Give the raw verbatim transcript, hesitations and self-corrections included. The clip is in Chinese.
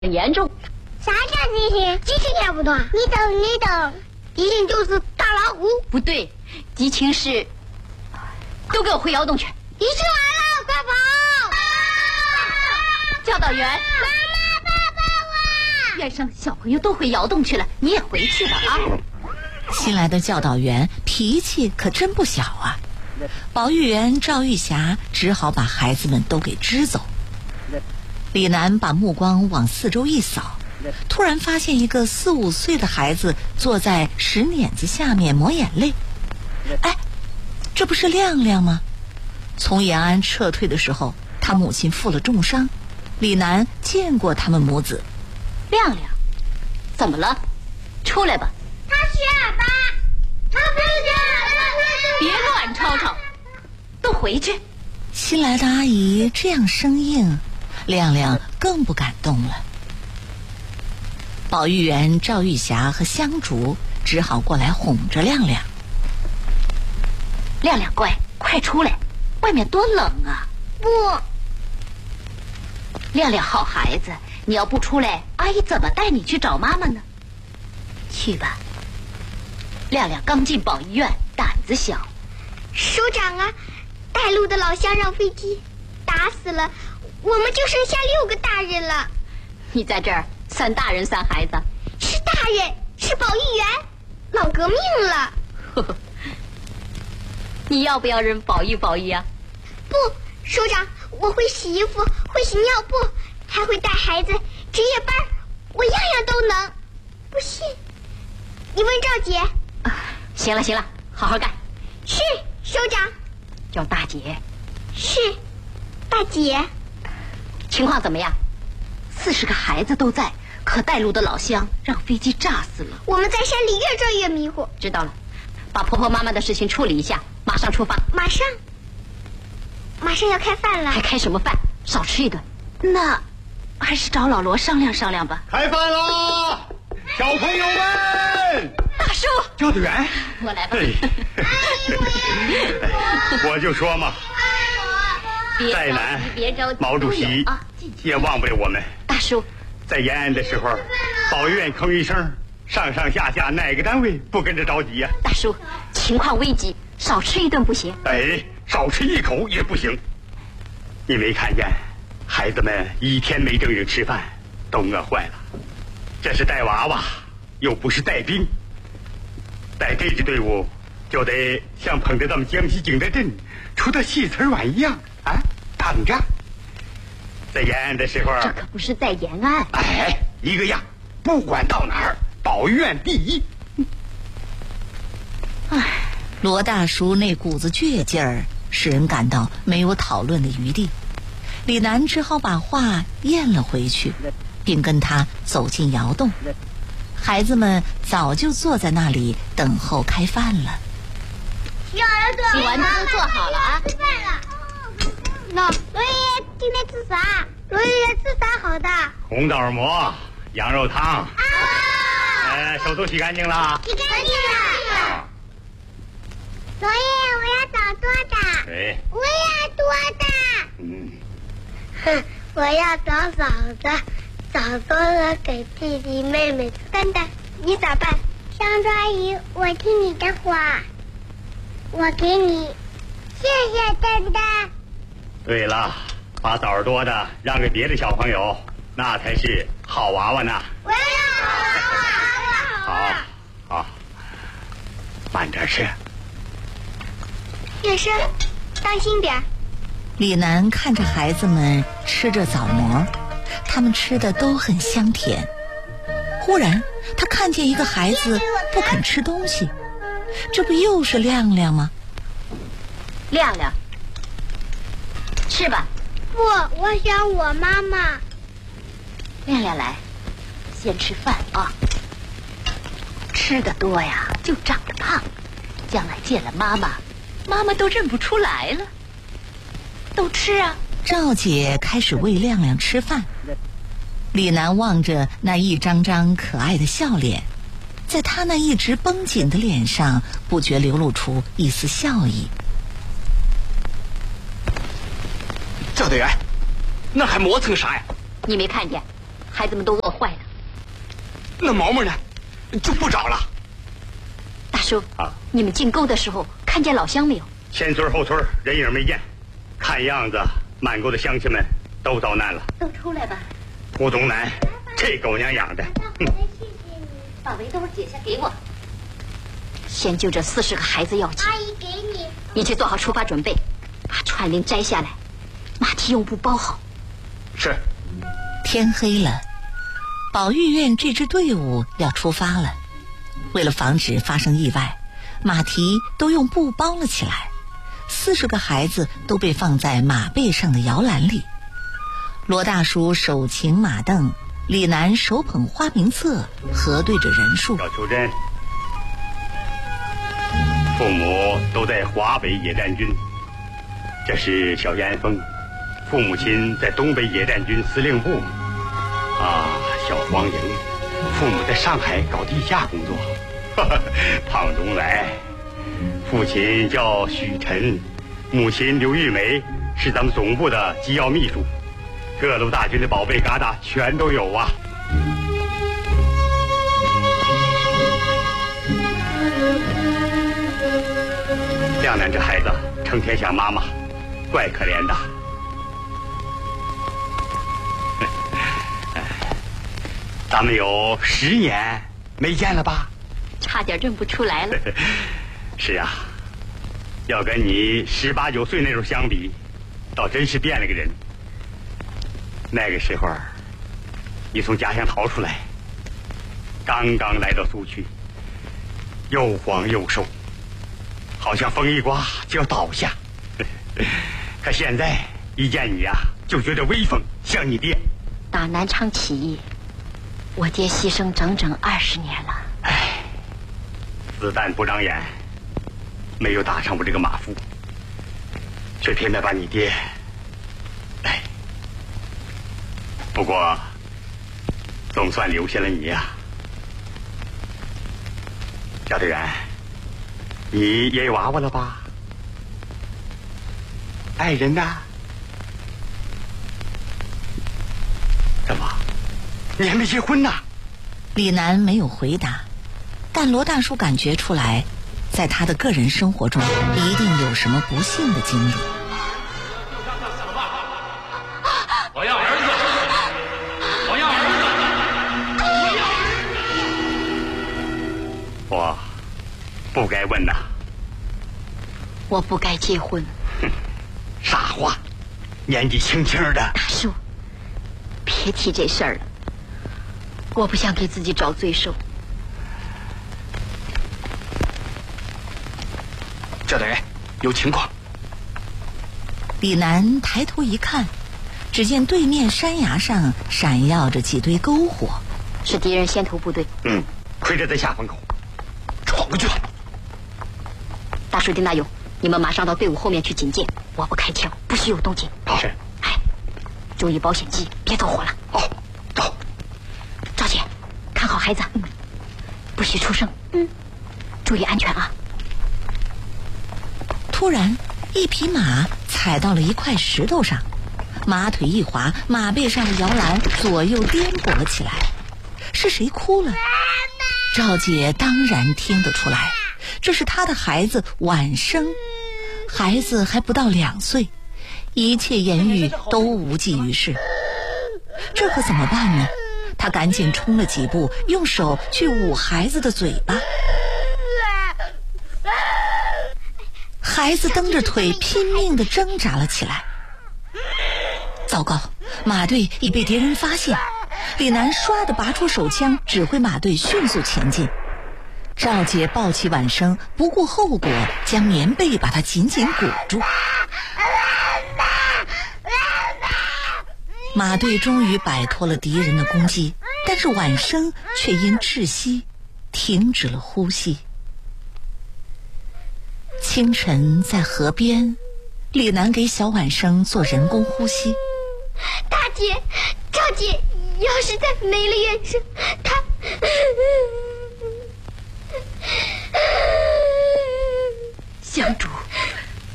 很严重。 啥叫畸形？畸形也不懂。你懂你懂。畸形就是大老虎。 不对，畸形是……都给我回窑洞去！ 敌车来了，快跑！ 教导员， 妈妈，爸爸我！ 院上小朋友都回窑洞去了，你也回去吧啊！ 新来的教导员脾气可真不小啊！保育员赵玉霞只好把孩子们都给支走。李楠把目光往四周一扫，突然发现一个四五岁的孩子坐在石碾子下面抹眼泪。哎，这不是亮亮吗？从延安撤退的时候，他母亲负了重伤，李楠见过他们母子。 亮亮，怎么了？出来吧。 他是二八，他不是别乱吵吵，都回去。 新来的阿姨这样生硬，亮亮更不敢动了。保育员赵玉霞和香竹只好过来哄着亮亮。 亮亮乖，快出来，外面多冷啊！ 不， 亮亮好孩子，你要不出来，阿姨怎么带你去找妈妈呢？去吧。亮亮刚进保医院，胆子小。 首长啊，带路的老乡让飞机打死了，我们就剩下六个大人了。 你在这儿算大人算孩子？ 是大人，是保育员，老革命了。 呵呵，你要不要人保育保育啊？ 不，首长，我会洗衣服，会洗尿布，还会带孩子值夜班，我样样都能。不信，你问赵姐。 啊，行了行了，好好干。 是，首长。 叫大姐。 是，大姐。 情况怎么样？四十个孩子都在，可带路的老乡让飞机炸死了。 我们在山里越转越迷糊。 知道了，把婆婆妈妈的事情处理一下，马上出发。 马上。马上要开饭了。 还开什么饭？少吃一顿。那还是找老罗商量商量吧。 开饭啦，小朋友们！ 大叔， 教导员， 我来吧。 我就说嘛，再难，毛主席也忘不了我们。 大叔， 在延安的时候，保育院吭一声，上上下下哪个单位不跟着着急呀？ 大叔，情况危急，少吃一顿不行。 哎，少吃一口也不行。你没看见孩子们一天没正经吃饭，都饿坏了。这是带娃娃，又不是带兵。带这支队伍，就得像捧着咱们江西景德镇出的戏词碗一样啊，捧着。在延安的时候， 这可不是在延安。 哎，一个样，不管到哪儿，保育院第一。 唉，罗大叔那股子倔劲儿，使人感到没有讨论的余地。李楠只好把话咽了回去，并跟他走进窑洞。孩子们早就坐在那里等候开饭了。 洗完的都做好了啊！ 吃饭了。那罗爷今天吃啥？罗爷吃啥好的？ 红枣馍、羊肉汤。 啊！ 呃，手都洗干净了。 洗干净了。罗爷，我要找多大？ 对。 我要多大？ 嗯。 哼，我要找嫂子。找多了给弟弟妹妹蛋蛋，你咋办？香庄阿姨，我听你的话，我给你，谢谢蛋蛋。 对了，把枣儿多的让给别的小朋友，那才是好娃娃呢。 我要好娃娃，好娃娃。 好，好，慢点吃。 月生，当心点。 李楠看着孩子们吃着枣馍，他们吃的都很香甜。忽然他看见一个孩子不肯吃东西，这不又是亮亮吗？ 亮亮，吃吧。 不，我想我妈妈。 亮亮来，先吃饭啊。吃的多呀，就长得胖，将来见了妈妈，妈妈都认不出来了。都吃啊。 赵姐开始喂亮亮吃饭。李楠望着那一张张可爱的笑脸，在他那一直绷紧的脸上不觉流露出一丝笑意。 赵队员，那还磨蹭啥呀？ 你没看见孩子们都饿坏了。 那毛毛呢？就不找了。 大叔啊， 你们进沟的时候看见老乡没有？ 前村后村人影没见，看样子满沟的乡亲们都遭难了。 都出来吧。 胡宗南，这狗娘养的，哼！ 把围兜解下给我。先就这四十个孩子要紧。 阿姨给你。 你去做好出发准备，把串铃摘下来，马蹄用布包好。 是。 天黑了，保育院这支队伍要出发了。为了防止发生意外，马蹄都用布包了起来。四十个孩子都被放在马背上的摇篮里。罗大叔手擎马镫，李楠手捧花名册，核对着人数。 赵秋珍，父母都在华北野战军。这是小严峰，父母亲在东北野战军司令部。啊，小黄莹，父母在上海搞地下工作。胖东来，父亲叫许晨，母亲刘玉梅，是咱们总部的机要秘书。各路大军的宝贝疙瘩全都有啊。亮亮这孩子成天想妈妈，怪可怜的。咱们有十年没见了吧？ 差点认不出来了。 是啊，要跟你十八九岁那时候相比，倒真是变了个人。那个时候，你从家乡逃出来，刚刚来到苏区，又黄又瘦，好像风一刮就要倒下。可现在一见你啊，就觉得威风，像你爹。 打南昌起义，我爹牺牲整整二十年了。 唉，子弹不长眼，没有打上我这个马夫，却偏偏把你爹。唉，不过总算留下了你呀。赵队员，你也有娃娃了吧？爱人呢？怎么，你还没结婚呢？ 李楠没有回答，但罗大叔感觉出来，在他的个人生活中一定有什么不幸的经历。 我要儿子，我要儿子， 我我要儿子。 我不该问呐。 我不该结婚。 哼，傻话，年纪轻轻的。 大叔，别提这事儿了，我不想给自己找罪受。 赵队员，有情况。 李楠抬头一看，只见对面山崖上闪耀着几堆篝火， 是敌人先头部队。 嗯，亏着在下风口， 闯过去。 大叔丁大勇，你们马上到队伍后面去警戒，我不开枪，不许有动静。 好。是。 哎，注意保险机，别走火了。 好，走。 赵姐，看好孩子，嗯，不许出声。嗯，注意安全啊。 突然，一匹马踩到了一块石头上，马腿一滑，马背上的摇篮左右颠簸了起来。是谁哭了？赵姐当然听得出来，这是她的孩子晚生。孩子还不到两岁，一切言语都无济于事。这可怎么办呢？她赶紧冲了几步，用手去捂孩子的嘴巴。孩子蹬着腿拼命地挣扎了起来。糟糕，马队已被敌人发现。李楠唰地拔出手枪，指挥马队迅速前进。赵姐抱起晚生，不顾后果，将棉被把他紧紧裹住。马队终于摆脱了敌人的攻击，但是晚生却因窒息停止了呼吸。清晨在河边，李楠给小晚生做人工呼吸。 大姐，赵姐要是再没了元生，她香烛